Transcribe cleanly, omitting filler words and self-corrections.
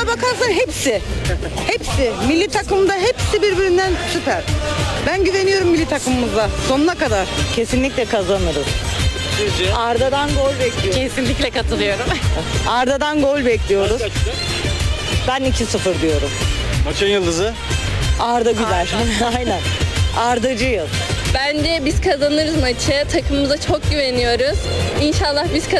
Ona bakarsan hepsi. Hepsi. Milli takımda hepsi birbirinden süper. Ben güveniyorum milli takımımıza sonuna kadar. Kesinlikle kazanırız. Sizce? Arda'dan gol bekliyoruz. Kesinlikle katılıyorum. Arda'dan gol bekliyoruz. Kaçta? Ben 2-0 diyorum. Maçın yıldızı? Arda Güler. Aynen. Ardacıyız. Bence biz kazanırız maçı. Takımımıza çok güveniyoruz. İnşallah biz